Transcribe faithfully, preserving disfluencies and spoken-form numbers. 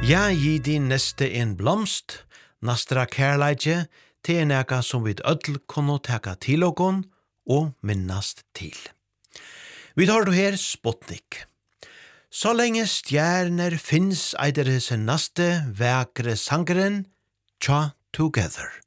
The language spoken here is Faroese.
Ja, gi din neste en blomst, nastra kærleidje, til en eka som vi ødel kunne teka til okon og minnast til. Vi tar du her Sputnik. Så lenge stjerner finns eider hese naste vekre sangeren, Tja Together.